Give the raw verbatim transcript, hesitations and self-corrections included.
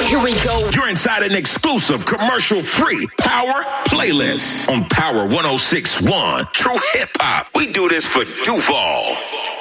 Here we go. You're inside an exclusive commercial-free Power playlist on Power one oh six point one. True hip hop. We do this for Duval.